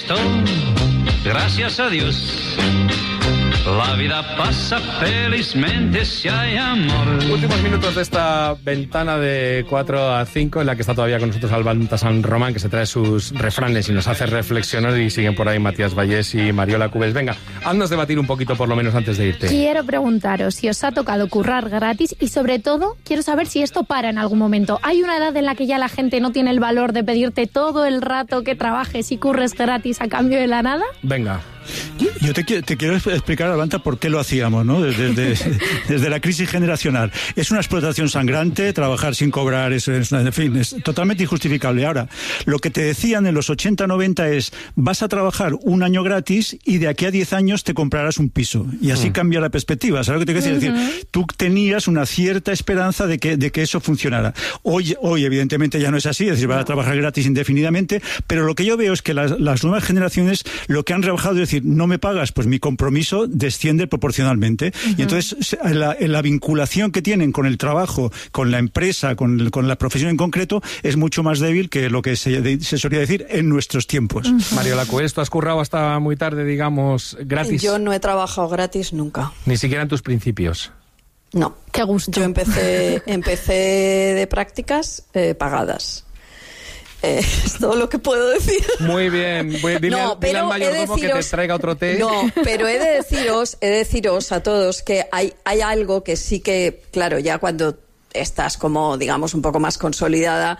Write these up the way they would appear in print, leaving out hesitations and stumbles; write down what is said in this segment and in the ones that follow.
esto, gracias a Dios, la vida pasa felizmente si hay amor. Últimos minutos de esta ventana de 4 a 5 en la que está todavía con nosotros Albanta San Román, que se trae sus refranes y nos hace reflexionar, y siguen por ahí Matías Vallés y Mariola Cubels. Venga, haznos debatir un poquito por lo menos antes de irte. Quiero preguntaros si os ha tocado currar gratis y sobre todo quiero saber si esto para en algún momento. ¿Hay una edad en la que ya la gente no tiene el valor de pedirte todo el rato que trabajes y curres gratis a cambio de la nada? Venga. Yo te quiero explicar, Albanta, por qué lo hacíamos, ¿no? Desde la crisis generacional. Es una explotación sangrante, trabajar sin cobrar, eso es, en fin, es totalmente injustificable. Ahora, lo que te decían en los 80, 90 es, vas a trabajar un año gratis y de aquí a 10 años te comprarás un piso. Y así cambia la perspectiva, ¿sabes lo que te quiero decir? Es decir, tú tenías una cierta esperanza de que eso funcionara. Hoy, evidentemente, ya no es así, es decir, vas a trabajar gratis indefinidamente, pero lo que yo veo es que las nuevas generaciones lo que han rebajado es decir, no me pagas, pues mi compromiso desciende proporcionalmente. Y entonces la vinculación que tienen con el trabajo, con la empresa, con la profesión en concreto, es mucho más débil que lo que se solía decir en nuestros tiempos. Mariola Cubels, ¿tú has currado hasta muy tarde, digamos, gratis? Yo no he trabajado gratis nunca. Ni siquiera en tus principios. No. Qué gusto. Yo empecé de prácticas pagadas. Es todo lo que puedo decir. Muy bien. Dile al mayordomo que te traiga otro té. No, pero he de deciros a todos que hay algo que sí que, claro, ya cuando estás como, digamos, un poco más consolidada,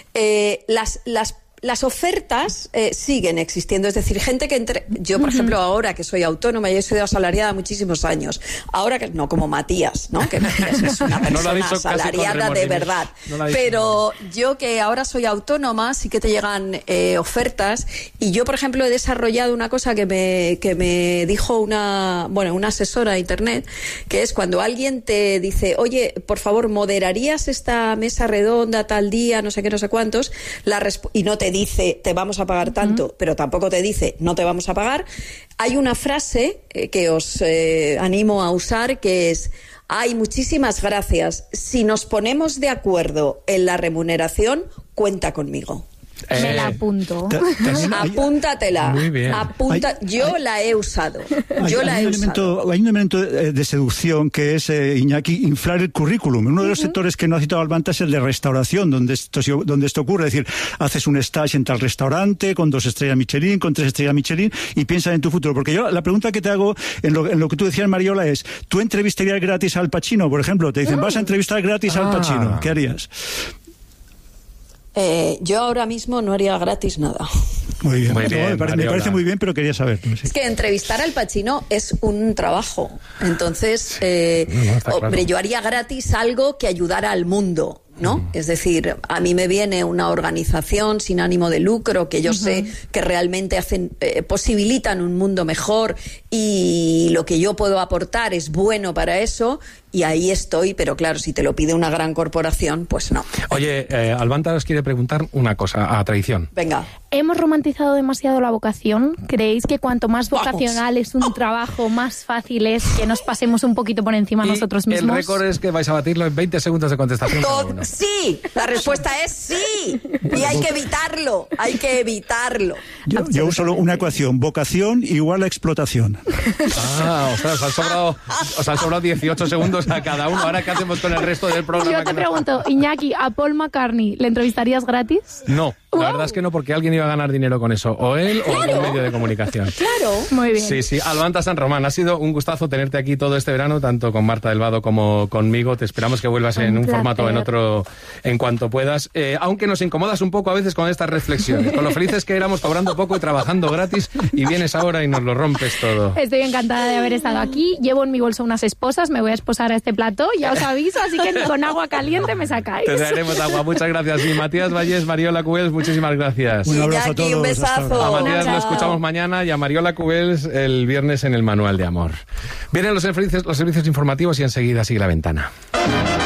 las ofertas siguen existiendo, es decir, gente que yo, por ejemplo, ahora que soy autónoma y he sido asalariada muchísimos años, ahora que no como Matías, ¿no? Que Matías es una persona asalariada de verdad, pero yo que ahora soy autónoma sí que te llegan ofertas, y yo, por ejemplo, he desarrollado una cosa que me dijo una asesora de internet, que es cuando alguien te dice, oye, por favor, moderarías esta mesa redonda tal día, no sé qué, no sé cuántos, y no te dice te vamos a pagar tanto, pero tampoco te dice no te vamos a pagar, hay una frase que os animo a usar, que es: ay, muchísimas gracias, si nos ponemos de acuerdo en la remuneración, cuenta conmigo. Me la apunto. Apúntatela. Muy bien. Yo la he usado. Hay un elemento de seducción que es, Iñaki, inflar el currículum. Uno de los sectores que no ha citado Albanta es el de restauración, donde esto ocurre. Es decir, haces un stage en tal restaurante con 2 estrellas Michelin, con 3 estrellas Michelin, y piensas en tu futuro. Porque yo, la pregunta que te hago en lo que tú decías, Mariola, es: ¿tú entrevistarías gratis al Pacino, por ejemplo? Te dicen, vas a entrevistar gratis al Pacino. ¿Qué harías? Yo ahora mismo no haría gratis nada. Muy bien, me parece muy bien, pero quería saber. Sí. Es que entrevistar al Pacino es un trabajo. Entonces, hombre, yo haría gratis algo que ayudara al mundo, ¿no? Es decir, a mí me viene una organización sin ánimo de lucro que yo sé que realmente posibilitan un mundo mejor, y lo que yo puedo aportar es bueno para eso, y ahí estoy, pero claro, si te lo pide una gran corporación, pues no. Oye, Albanta os quiere preguntar una cosa, a traición. Venga. ¿Hemos romantizado demasiado la vocación? ¿Creéis que cuanto más vocacional es un trabajo, más fácil es que nos pasemos un poquito por encima nosotros mismos? El récord es que vais a batirlo en 20 segundos de contestación cada uno. Sí, la respuesta es sí. Y hay que evitarlo. Yo uso una ecuación: vocación igual a explotación. Ostras, os han sobrado 18 segundos a cada uno. Ahora, ¿qué hacemos con el resto del programa? Yo te pregunto, Iñaki, ¿a Paul McCartney le entrevistarías gratis? No, la verdad es que no, porque alguien iba a ganar dinero con eso. O él o algún medio de comunicación. Claro. Muy bien. Sí. Albanta San Román, ha sido un gustazo tenerte aquí todo este verano, tanto con Marta del Vado como conmigo. Te esperamos que vuelvas en un formato o en otro en cuanto puedas. Aunque nos incomodas un poco a veces con estas reflexiones, con lo felices que éramos cobrando poco y trabajando gratis, y vienes ahora y nos lo rompes todo. Estoy encantada de haber estado aquí. Llevo en mi bolso unas esposas, me voy a esposar a este plató, ya os aviso, así que con agua caliente me sacáis. Te traeremos agua, muchas gracias. Y Matías Vallés, Mariola Cubels, muchísimas gracias. Un abrazo a todos. Un besazo. A Matías lo escuchamos mañana y a Mariola Cubels el viernes en el Manual de Amor. Vienen los servicios informativos y enseguida sigue La Ventana.